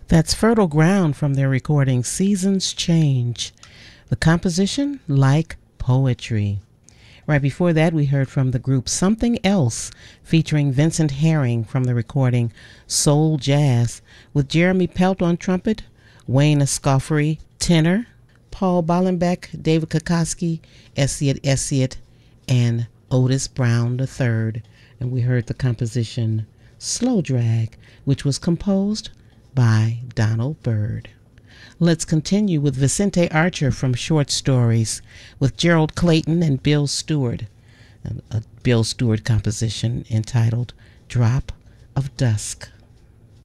That's Fertile Ground from their recording Seasons Change. The composition, Like Poetry. Right before that, we heard from the group Something Else featuring Vincent Herring from the recording Soul Jazz with Jeremy Pelt on trumpet, Wayne Escoffery tenor, Paul Bollenbeck, David Kokoski, Essiet, and Otis Brown III. And we heard the composition Slow Drag, which was composed by Donald Byrd. Let's continue with Vicente Archer from Short Stories with Gerald Clayton and Bill Stewart, a Bill Stewart composition entitled Drop of Dusk.